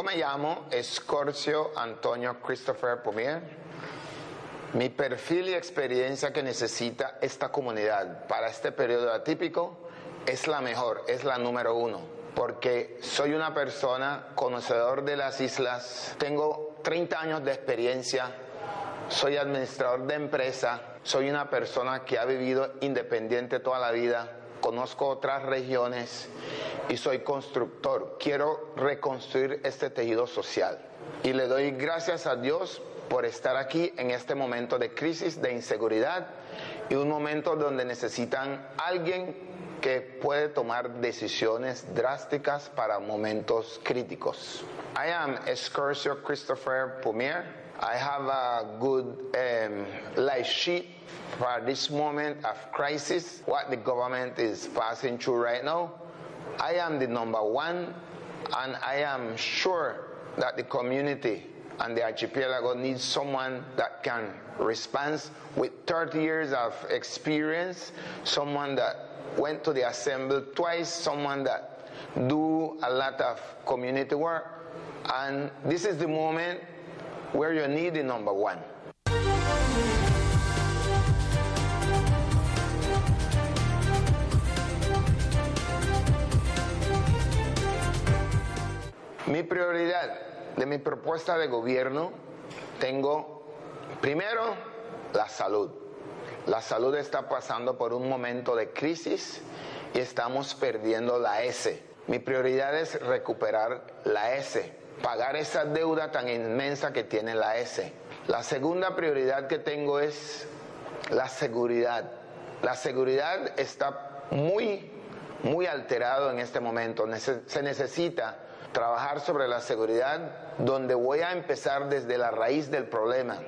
me llamo Escorcio Antonio Christopher Pumier. Mi perfil y experiencia que necesita esta comunidad para este periodo atípico es la mejor, es la número uno, porque soy una persona conocedor de las islas, tengo 30 años de experiencia, soy administrador de empresa, soy una persona que ha vivido independiente toda la vida, conozco otras regiones y soy constructor. Quiero reconstruir este tejido social y le doy gracias a Dios por estar aquí en este momento de crisis, de inseguridad y un momento donde necesitan alguien que puede tomar decisiones drásticas para momentos críticos. I am Escorcio Christopher Pumier. I have a good life sheet for this moment of crisis, what the government is passing through right now. I am the number one, and I am sure that the community and the archipelago needs someone that can respond with 30 years of experience, someone that went to the assembly twice, someone that do a lot of community work, and this is the moment where you need the number one. Mi prioridad de mi propuesta de gobierno, tengo primero la salud. La salud está pasando por un momento de crisis y estamos perdiendo la S. Mi prioridad es recuperar la S, pagar esa deuda tan inmensa que tiene la S. La segunda prioridad que tengo es la seguridad. La seguridad está muy alterado en este momento. Se necesita trabajar sobre la seguridad, donde voy a empezar desde la raíz del problema.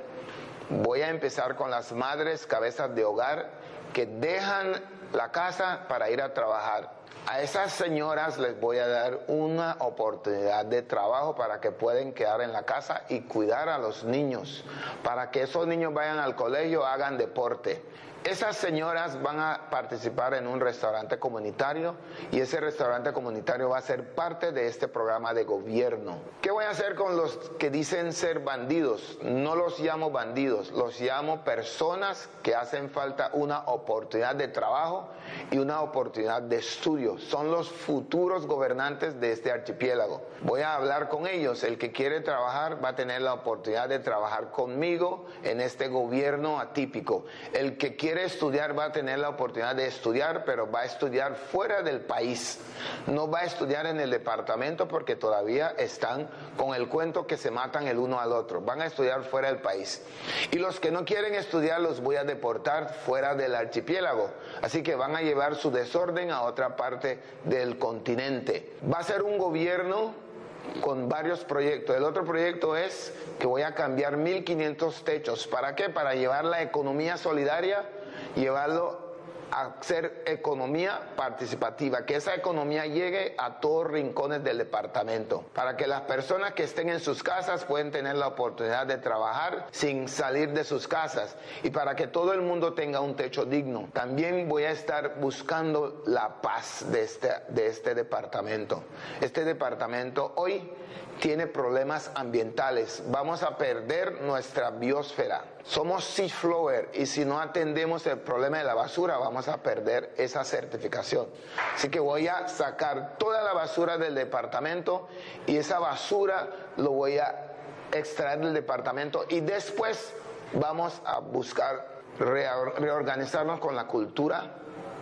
Voy a empezar con las madres cabezas de hogar que dejan la casa para ir a trabajar. A esas señoras les voy a dar una oportunidad de trabajo para que puedan quedar en la casa y cuidar a los niños, para que esos niños vayan al colegio, hagan deporte. Esas señoras van a participar en un restaurante comunitario y ese restaurante comunitario va a ser parte de este programa de gobierno. ¿Qué voy a hacer con los que dicen ser bandidos? No los llamo bandidos, los llamo personas que hacen falta una oportunidad de trabajo y una oportunidad de estudio. Son los futuros gobernantes de este archipiélago. Voy a hablar con ellos. El que quiere trabajar va a tener la oportunidad de trabajar conmigo en este gobierno atípico. El que quiere estudiar va a tener la oportunidad de estudiar, pero va a estudiar fuera del país. No va a estudiar en el departamento porque todavía están con el cuento que se matan el uno al otro. Van a estudiar fuera del país. Y los que no quieren estudiar los voy a deportar fuera del archipiélago. Así que van a llevar su desorden a otra parte del continente. Va a ser un gobierno con varios proyectos. El otro proyecto es que voy a cambiar 1.500 techos. ¿Para qué? Para llevar la economía solidaria, llevarlo a ser economía participativa, que esa economía llegue a todos rincones del departamento, para que las personas que estén en sus casas puedan tener la oportunidad de trabajar sin salir de sus casas y para que todo el mundo tenga un techo digno. También voy a estar buscando la paz de este departamento. Este departamento hoy tiene problemas ambientales. Vamos a perder nuestra biosfera. Somos seaflower y si no atendemos el problema de la basura vamos a perder esa certificación. Así que voy a sacar toda la basura del departamento y esa basura lo voy a extraer del departamento y después vamos a buscar reorganizarnos con la cultura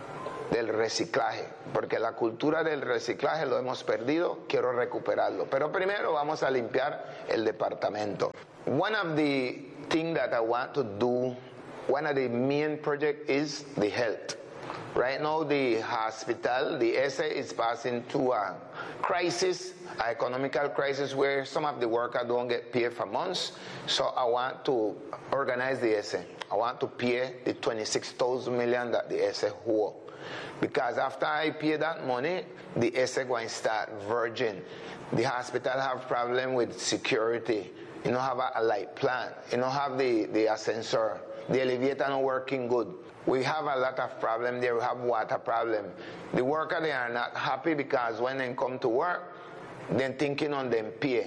del reciclaje, porque la cultura del reciclaje lo hemos perdido, quiero recuperarlo. Pero primero vamos a limpiar el departamento. One of the things that I want to do, one of the main project is the health. Right now the hospital, the ESE is passing through a crisis, an economical crisis where some of the workers don't get paid for months. So I want to organize the ESE. I want to pay the 26,000 million that the ESE owe. Because after I pay that money, the ESE going to start virgin. The hospital have problem with security. You don't have a light plant. You don't have the ascensor. The elevator not working good. We have a lot of problem there. We have water problem. The workers, they are not happy because when they come to work, they're thinking on them pay.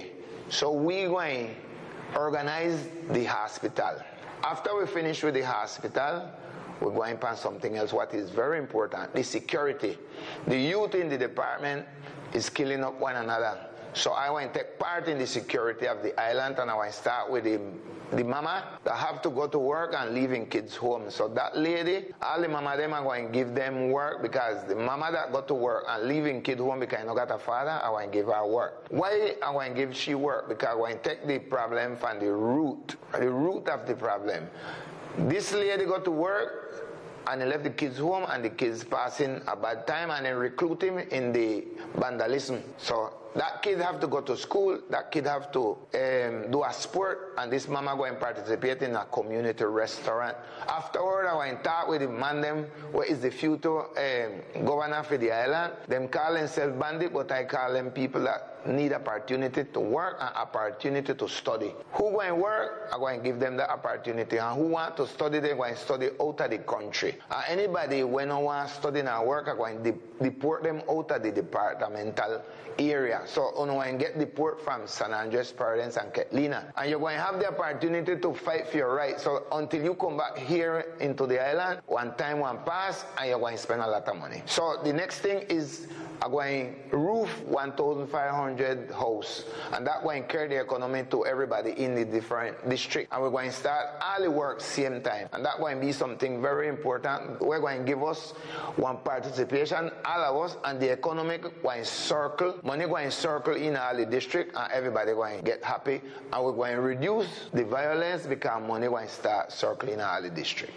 So we going to organize the hospital. After we finish with the hospital, we're going to find something else what is very important, the security. The youth in the department is killing up one another. So I want to take part in the security of the island, and I want to start with the mama that have to go to work and leaving kids home. So that lady, all the mama them are going to give them work, because the mama that go to work and leaving kid home because I no got a father, I want to give her work. Why I want to give she work? Because I want to take the problem from the root of the problem. This lady go to work and he left the kids home, and the kids passing a bad time, and then recruit him in the vandalism. So that kid have to go to school, that kid have to do a sport, and this mama go and participate in a community restaurant. Afterward, I went to talk with the man them, what is the future governor for the island. Them call themselves bandit, but I call them people that need opportunity to work and opportunity to study. Who going to work, I'm going to give them the opportunity. And who want to study, they're going to study out of the country. And anybody when no want to study and work, I'm going to deport them out of the departmental area. So you going to get deport from San Andres, Providence, and Catalina. And you're going to have the opportunity to fight for your rights. So until you come back here into the island, one time, one pass, and you're going to spend a lot of money. So the next thing is I'm going to roof 1,500 house, and that going to carry the economy to everybody in the different district. And we're going to start all the work same time, and that going to be something very important. We're going to give us one participation, all of us, and the economic going to circle, money going to circle in all the district, and everybody going to get happy, and we're going to reduce the violence because money going to start circling in all the district.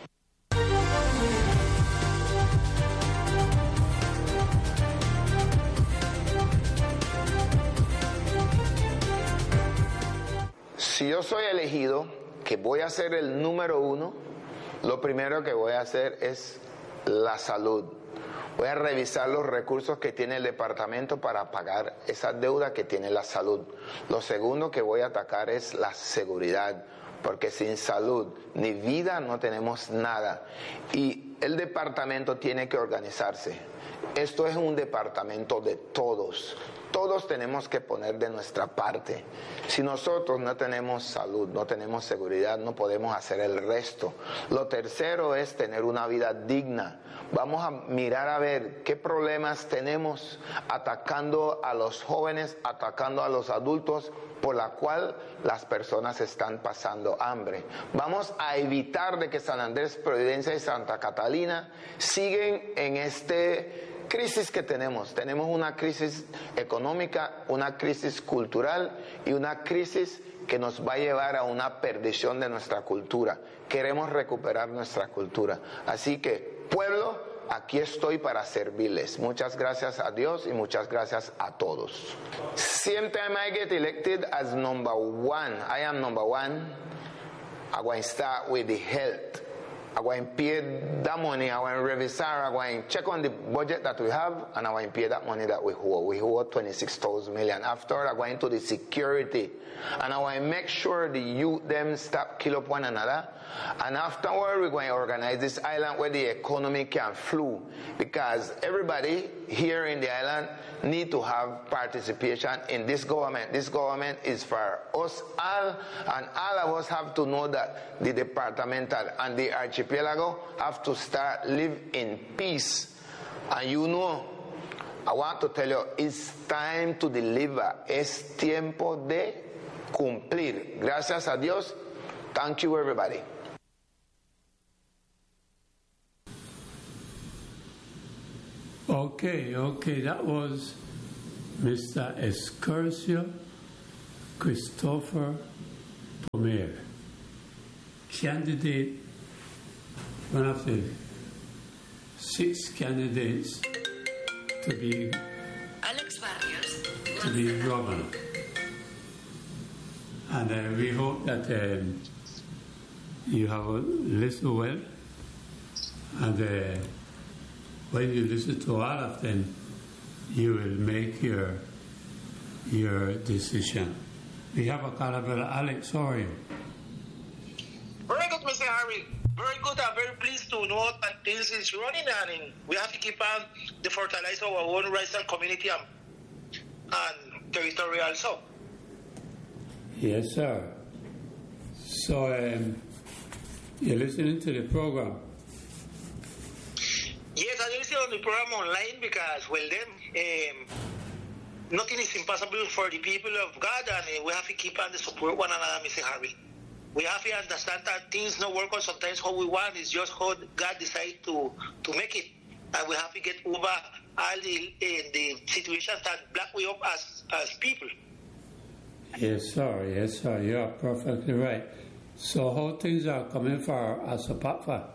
Si yo soy elegido, que voy a ser el número 1, lo primero que voy a hacer es la salud. Voy a revisar los recursos que tiene el departamento para pagar esa deuda que tiene la salud. Lo segundo que voy a atacar es la seguridad, porque sin salud ni vida no tenemos nada. Y el departamento tiene que organizarse. Esto es un departamento de todos. Todos tenemos que poner de nuestra parte. Si nosotros no tenemos salud, no tenemos seguridad, no podemos hacer el resto. Lo tercero es tener una vida digna. Vamos a mirar a ver qué problemas tenemos atacando a los jóvenes, atacando a los adultos, por la cual las personas están pasando hambre. Vamos a evitar de que San Andrés, Providencia y Santa Catalina siguen en este crisis que tenemos. Tenemos una crisis económica, una crisis cultural y una crisis que nos va a llevar a una perdición de nuestra cultura. Queremos recuperar nuestra cultura. Así que, pueblo, aquí estoy para servirles. Muchas gracias a Dios y muchas gracias a todos. Same time I get elected as number 1, I am number 1, I'm going to start with the health. I'm going to pay that money, I'm going to revisar, I'm going to check on the budget that we have, and I'm going to pay that money that we owe. We owe 26,000 million. After, I'm going to the security, and I want to make sure the youth them stop kill up one another. And afterward, we're going to organize this island where the economy can flow, because everybody here in the island need to have participation in this government. This government is for us all, and all of us have to know that the departmental and the archipelago have to start live in peace. And you know, I want to tell you, it's time to deliver. Es tiempo de cumplir. Gracias a Dios. Thank you, everybody. Okay, that was Mr. Escurcio Christopher Pomer, candidate, one of the 6 candidates to be governor. And we hope that you have listened well, and when you listen to all of them, you will make your decision. We have a caller, Brother Alex. How are you? Very good, Mr. Harry. Very good. I'm very pleased to know that this is running, and we have to keep on the fertilize our own rights and community and territory also. Yes, sir. So, you're listening to the program? Yes, I listen on the program online because, well, then, nothing is impossible for the people of God, and we have to keep on the support one another, Mr. Harry. We have to understand that things not work out sometimes how we want. It's just how God decides to make it. And we have to get over all the situations that block we up as people. Yes, sir. Yes, sir. You are perfectly right. So how things are coming for Asopakfa?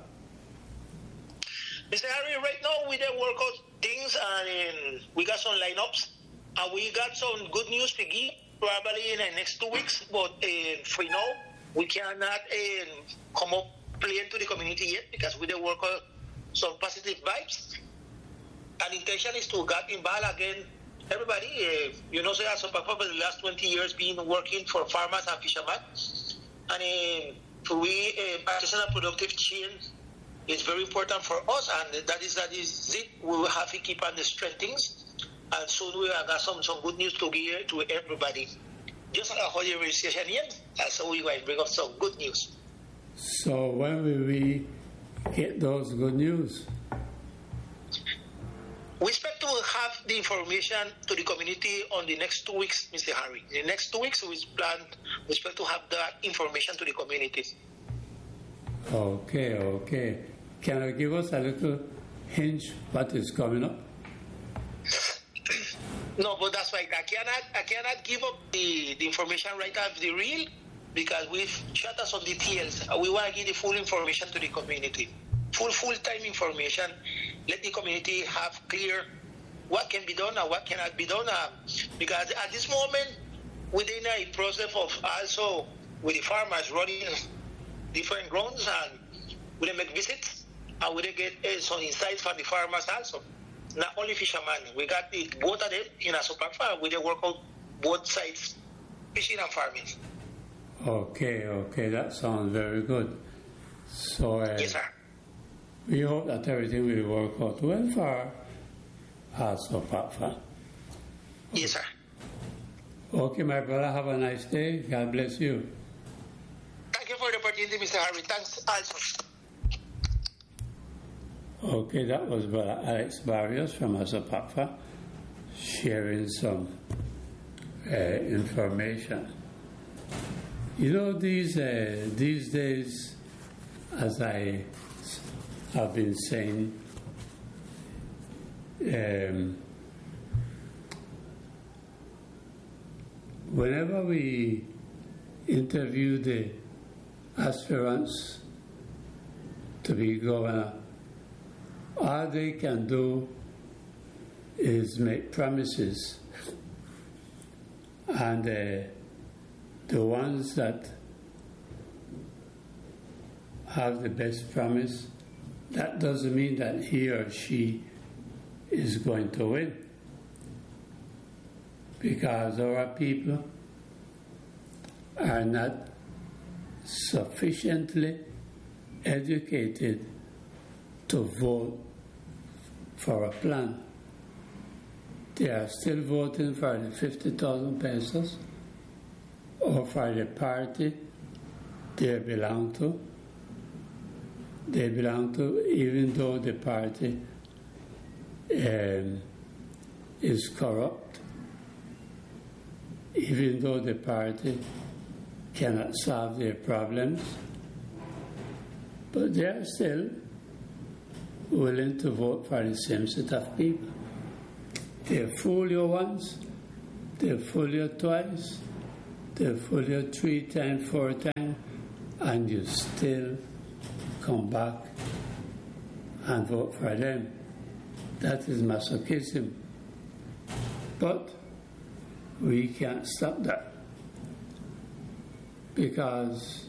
Mr. Harry, right now we did work out things, and we got some lineups, and we got some good news to give probably in the next 2 weeks. But for now, we cannot come up playing to the community yet because we did work out some positive vibes. And intention is to get involved again. Everybody, so Asopakfa for the last 20 years been working for farmers and fishermen, and we artisanal productive chain is very important for us, and that is it. We will have to keep on the strength things, and soon we have got some good news to give to everybody. Just like a holiday registration here, so we will bring up some good news. So when will we get those good news? We expect to have the information to the community on the next 2 weeks, Mr. Harry. In the next 2 weeks, we expect to have that information to the community. Okay. Can you give us a little hint what is coming up? No, but that's why I cannot give up the information right after the reel because we've shut us on details. We want to give the full information to the community. Full-time information. Let the community have clear what can be done and what cannot be done. Because at this moment, within a process of also with the farmers running different grounds, and we make visits and we get some insights from the farmers also. Not only fishermen, we got both of them in Asopakfa. We work out both sides, fishing and farming. Okay, that sounds very good. So yes, sir. We hope that everything will work out well for Asopakfa. Yes, sir. Okay, my brother, have a nice day. God bless you. Thank you for the opportunity, Mr. Harvey. Thanks also. Okay, that was Brother Alex Barrios from Asopakfa sharing some information. You know, these days, as I have been saying, whenever we interview the aspirants to be governor, all they can do is make promises, and the ones that have the best promise, that doesn't mean that he or she is going to win, because our people are not sufficiently educated to vote for a plan. They are still voting for the 50,000 pesos or for the party they belong to. They belong to, even though the party is corrupt, even though the party cannot solve their problems, but they are still willing to vote for the same set of people. They fool you once, they fool you twice, they fool you 3 times, 4 times, and you still come back and vote for them. That is masochism. But we can't stop that, because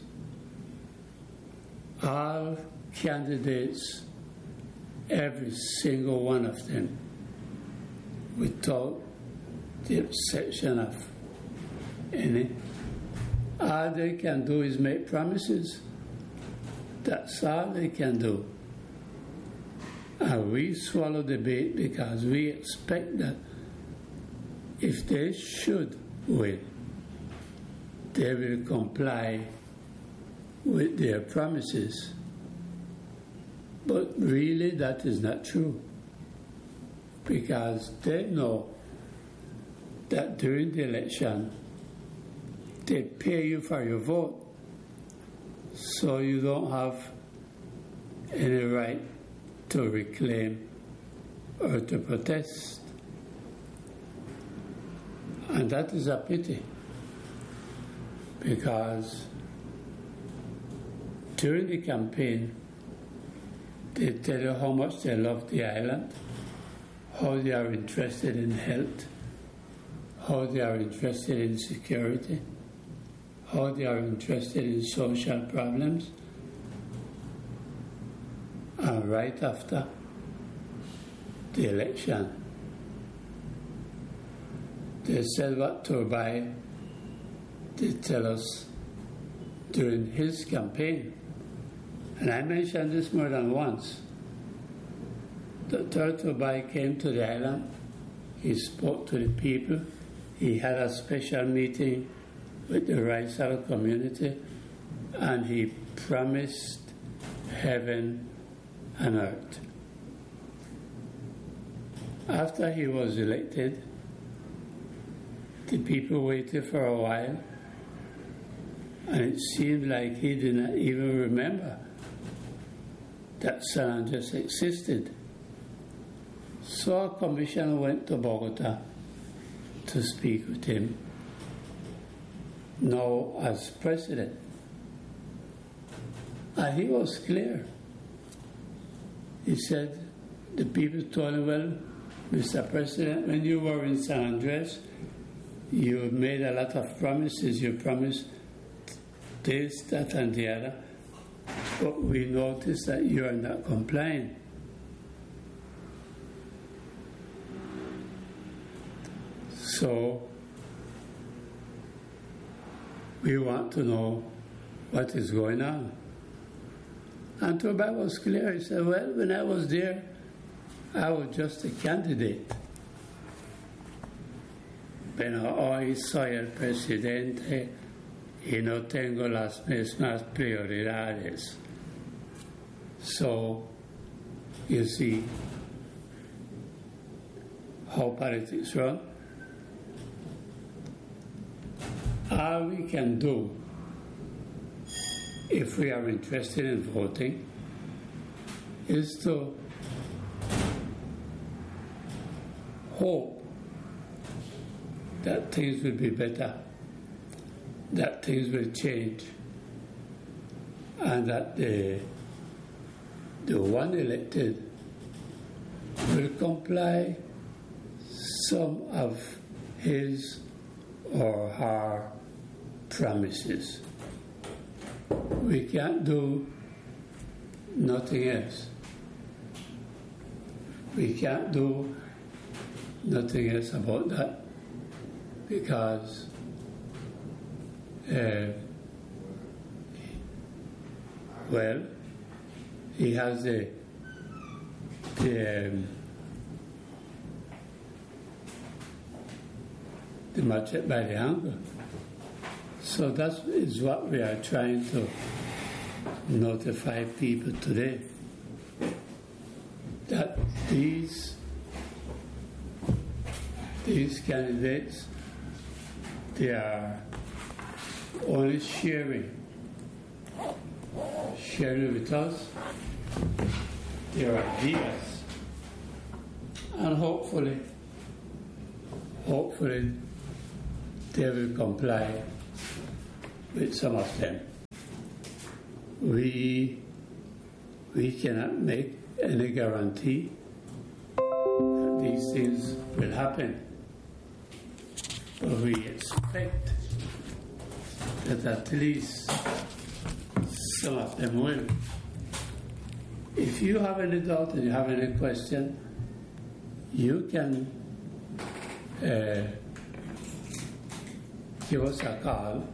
all candidates, every single one of them, without the exception of any, all they can do is make promises. That's all they can do. And we swallow the bait because we expect that if they should win, they will comply with their promises. But really that is not true, because they know that during the election they pay you for your vote, so you don't have any right to reclaim or to protest. And that is a pity, because during the campaign they tell you how much they love the island, how they are interested in health, how they are interested in security, how they are interested in social problems. And right after the election, they said what Turbai did tell us during his campaign. And I mentioned this more than once. Dr. Turbai came to the island, he spoke to the people, he had a special meeting with the Raisal community, and he promised heaven and earth. After he was elected, the people waited for a while, and it seemed like he did not even remember that San Andres existed. So a commissioner went to Bogota to speak with him, now as president. And he was clear. He said, the people told him, well, Mr. President, when you were in San Andres, you made a lot of promises. You promised this, that, and the other. But we noticed that you are not complying. So we want to know what is going on. And Turbai was clear. He said, well, when I was there, I was just a candidate. Pero hoy soy el presidente y no tengo las mismas prioridades. So, you see how politics run. All we can do, if we are interested in voting, is to hope that things will be better, that things will change, and that the one elected will comply some of his or her promises. We can't do nothing else. We can't do nothing else about that, because well, he has the machete by the ankle. So that is what we are trying to notify people today, that these candidates, they are only sharing with us their ideas, and hopefully they will comply with some of them. We cannot make any guarantee that these things will happen, but we expect that at least some of them will. If you have any doubt and you have any question, you can give us a call,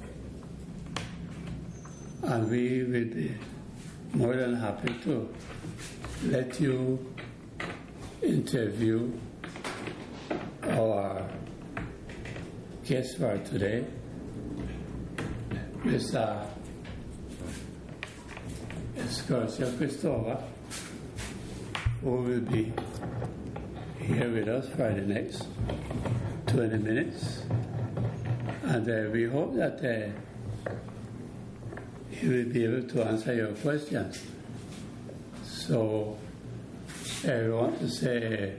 and we will be more than happy to let you interview our guest for today, Mr. Escorcio Christopher, who will be here with us for the next 20 minutes. And we hope that he will be able to answer your questions. So we want to say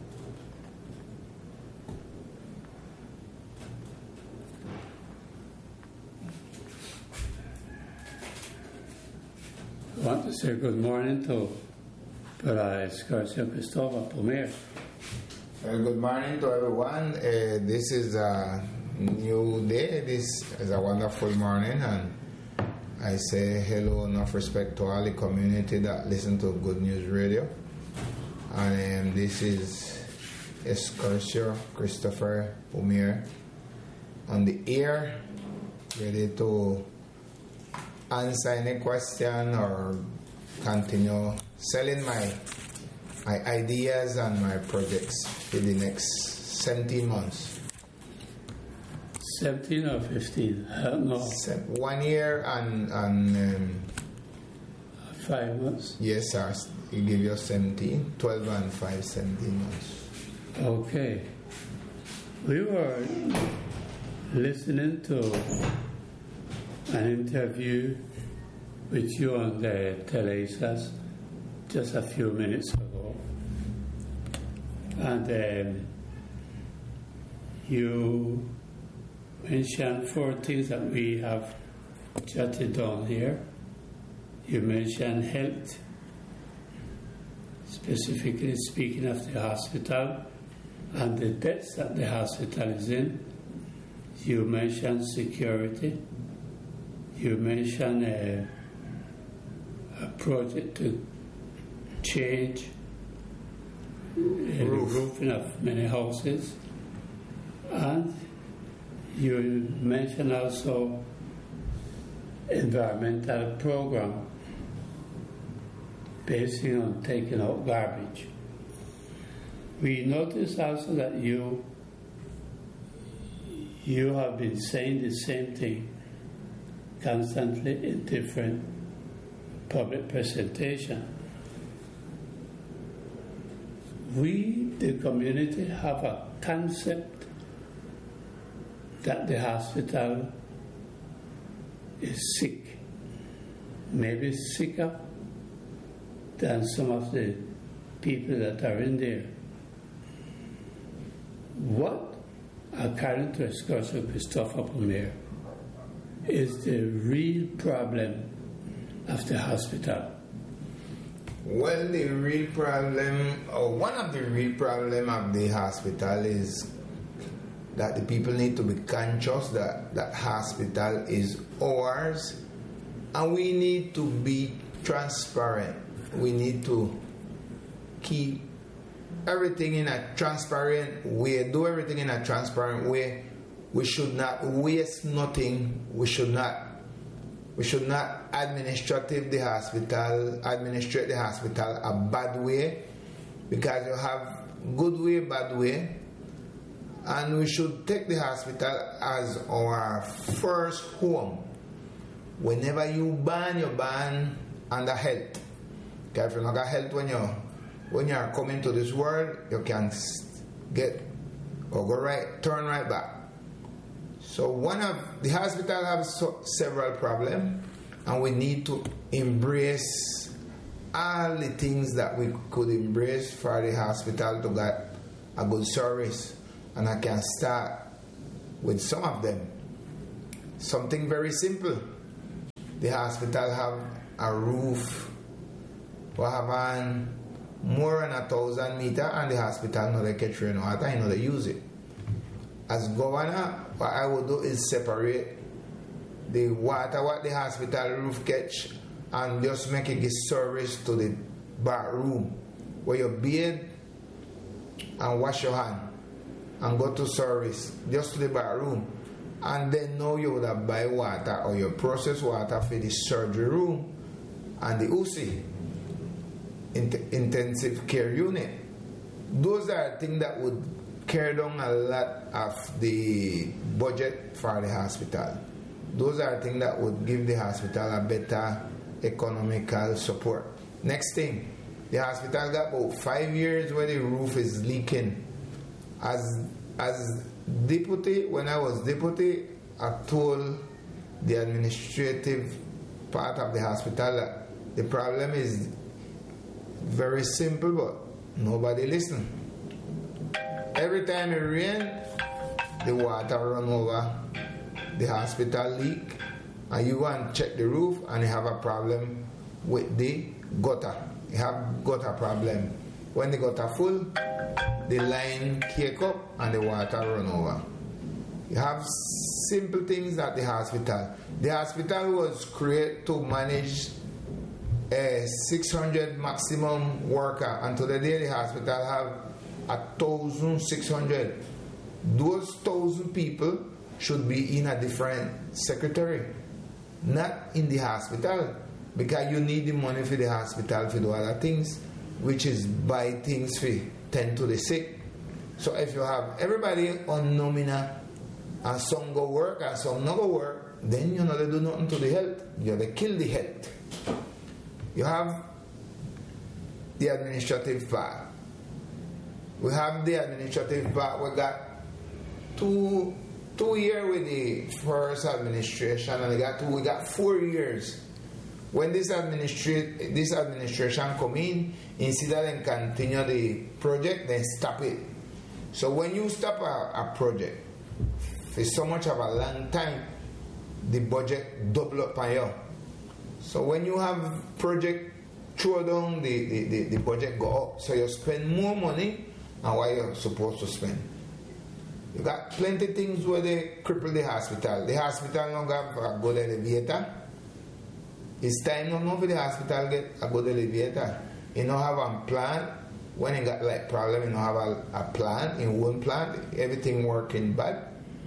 good morning to Brother Escorcio Christopher Pomir. Well, good morning to everyone. This is a new day. This is a wonderful morning, and I say hello, enough respect to all the community that listen to Good News Radio. And this is Escorcio Christopher Pomir on the air, ready to answer any question or continue selling my ideas and my projects for the next 17 months. 17 or 15? I don't know. 1 year and 5 months? Yes, sir. He give you 17, 12 and 5, 17 months. Okay. We were listening to an interview with you on the Telesas just a few minutes ago. And you mentioned 4 things that we have jotted down here. You mentioned health, specifically speaking of the hospital and the debts that the hospital is in. You mentioned security. You mentioned a project to change the roofing of many houses. And you mentioned also environmental program based on taking out garbage. We noticed also that you have been saying the same thing constantly in different public presentations. We, the community, have a concept that the hospital is sick, maybe sicker than some of the people that are in there. What, according to Escorcio Christopher Pomir, is the real problem of the hospital? Well, the real problem, or one of the real problems of the hospital is that the people need to be conscious that that hospital is ours, and we need to be transparent. We need to keep everything in a transparent way, do everything in a transparent way. We should not waste nothing. We should not administrate the hospital a bad way, because you have good way, bad way. And we should take the hospital as our first home. Whenever you ban under health. Because if you don't got health when you're coming to this world, you can turn right back. So the hospital has several problems, and we need to embrace all the things that we could embrace for the hospital to get a good service. And I can start with some of them. Something very simple. The hospital have a roof. We have more than 1,000 meters, and the hospital know they catch rain water, and know they use it. As governor, what I would do is separate the water what the hospital roof catch and just make it give service to the bathroom where you bathe and wash your hand and go to service just to the bathroom. And then now you would have buy water or your process water for the surgery room and the UC, intensive care unit. Those are things that would carry down a lot of the budget for the hospital. Those are things that would give the hospital a better economical support. Next thing, the hospital got about 5 years where the roof is leaking. As deputy, when I was deputy, I told the administrative part of the hospital that the problem is very simple, but nobody listen. Every time it rains, the water run over the hospital leak, and you go and check the roof and you have a problem with the gutter. You have gutter problem. When the gutter full, the line cake up and the water run over. You have simple things at the hospital. The hospital was created to manage 600 maximum worker, and today the hospital have 1,600. Those 1,000 people should be in a different secretary, not in the hospital, because you need the money for the hospital to do other things, which is buy things for tend to the sick. So if you have everybody on nominal and some go work and some not go work, then you know they do nothing to the health. You know, they kill the health. You have the administrative part. We have the administrative part. We got two years with the first administration, and we got 4 years. When this administration come in, instead of continue the project, then stop it. So when you stop a project for so much of a long time, the budget double up on you. So when you have project throw down, the budget go up. So you spend more money than what you're supposed to spend. You got plenty of things where they cripple the hospital. The hospital don't have a good elevator. It's time now for the hospital get a good elevator. You don't have a plan. When you got like problem, you don't have a plan. In one plan, everything working bad.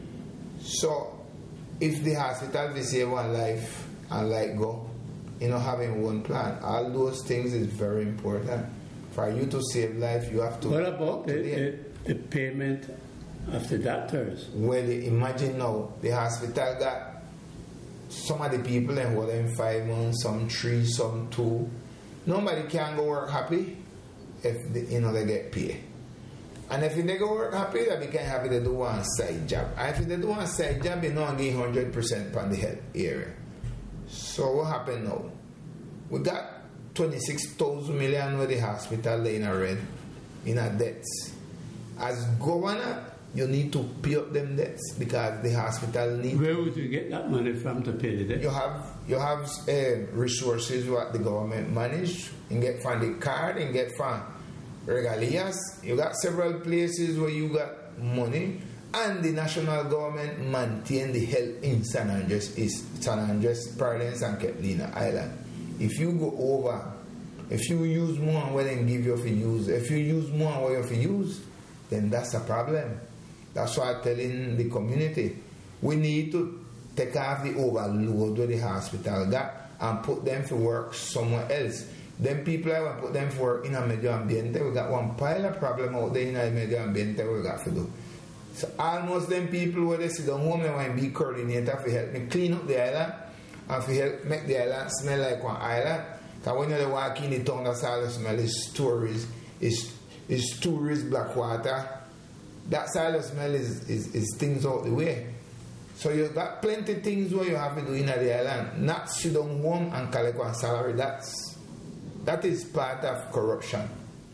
So if the hospital will save one life and let go, you know, having one plan, all those things is very important. For you to save life, you have to. What about the payment of the doctors? Well, imagine now the hospital got some of the people and hold them 5 months, some 3, some 2. Nobody can go work happy if they get paid. And if they go work happy, they can happy to do one side job. And if they do one side job, they don't get 100% on the health area. So what happened now? We got 26,000 million with the hospital laying a red in our debts. As governor, you need to pay up them debts because the hospital needs. Where would you get that money from to pay the debt? You have resources what the government manage and get from the card and get from regalias. You got several places where you got money, and the national government maintain the health in San Andres East, San Andres Province and Catalina Island. If you go over, if you use more than what they give you for use, if you use more than what you for use, then that's a problem. That's why I'm telling the community, we need to take off the overload that the hospital got and put them to work somewhere else. Then people I want to put them for work in a medio ambiente. We got one pile of problem out there in a medio ambiente we got to do. So almost them people where they sit down home and want to be coordinator for help me clean up the island and for help make the island smell like one island. Because when you walk in the town, that's all the smell is tourist, is tourist black water. That side of smell is things out the way. So you got plenty of things where you have to do in the island. Not sit down home and collect one salary. That is part of corruption.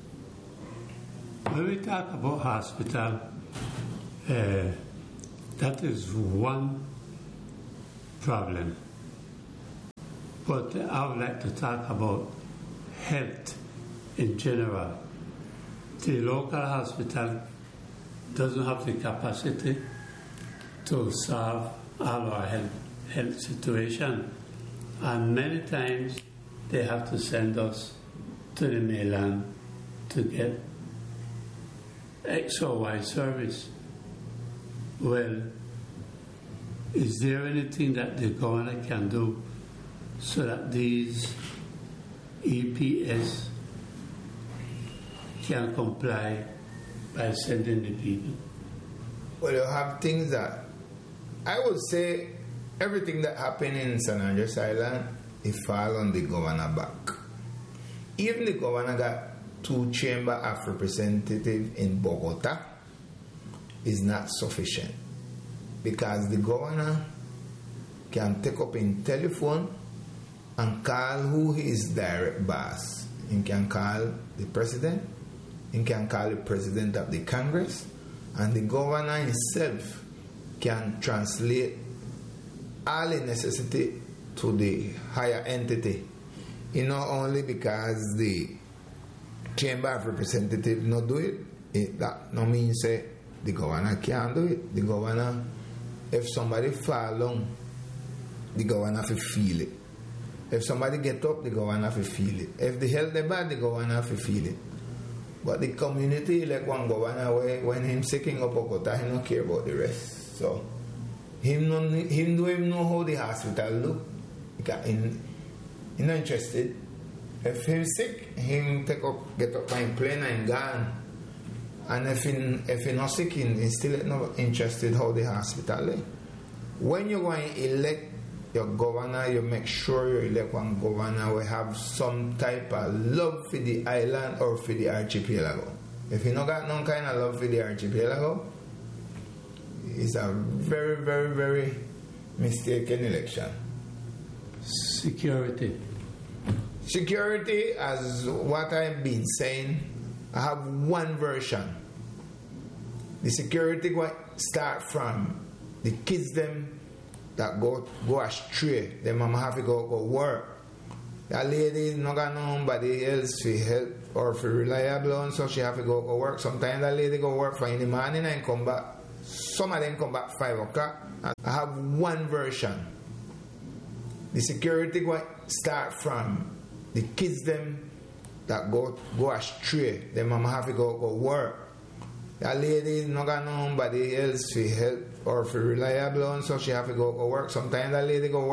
When we talk about hospital, that is one problem. But I would like to talk about health in general. The local hospital doesn't have the capacity to solve all our health situation, and many times they have to send us to the mainland to get X or Y service. Well, is there anything that the government can do so that these EPS can comply by sending the people? Well, you have things that I would say everything that happened in San Andres Island, it fall on the governor back. Even the governor got 2 chamber of representatives in Bogota is not sufficient, because the governor can take up in telephone and call who his direct boss. He can call the president, he can call the president of the Congress, and the governor himself can translate all the necessity to the higher entity. Not only because the Chamber of Representatives not do it, that no means say the governor can't do it. The governor, if somebody fall down, the governor have to feel it. If somebody get up, the governor have to feel it. If the health is bad, the governor have to feel it. But the community, like one governor, when him sick up Bogota, he don't care about the rest. So him don't even know how the hospital look. He's not interested. If he's sick, him get up by plane and gone. And if he's not sick, he's still not interested how the hospital is. When you're going to elect your governor, you make sure you elect one governor who have some type of love for the island or for the archipelago. If you not got no kind of love for the archipelago, it's a very, very, very mistaken election. Security, as what I've been saying, I have one version. The security going start from the kids them that go astray. Their mama have to go work. That lady not got nobody else to help or for reliable on, so she have to go work. Sometimes that lady go work for in the morning and come back. Some of them come back 5 o'clock. I have one version. The security going start from the kids them that go astray. Their mama have to go work. That lady not got nobody else to help or for reliable on, so she have to go work. Sometimes that lady go work